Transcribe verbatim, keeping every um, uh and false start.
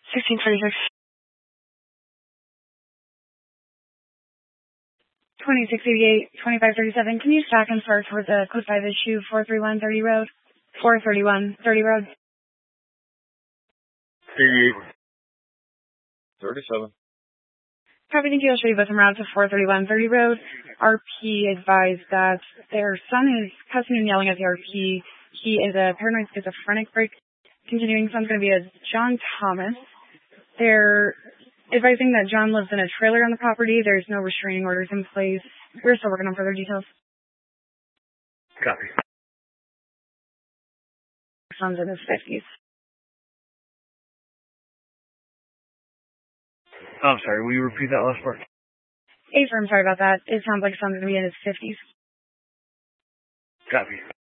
sixteen thirty-six. twenty-six eighty-eight, twenty-five thirty-seven. Can you stack and start towards the code five issue four thirty-one thirty road? four thirty-one thirty road. eighty-eight. thirty-seven. Copy, thank you. I'll show you both en route to four thirty-one thirty road. R P advised that their son is cussing and yelling at the R P. He is a paranoid schizophrenic break. Continuing, son's going to be a John Thomas. They're advising that John lives in a trailer on the property. There's no restraining orders in place. We're still working on further details. Copy. Son's in his fifties. I'm sorry, will you repeat that last part? Hey, firm, sorry about that. It sounds like son's going to be in his fifties. Copy.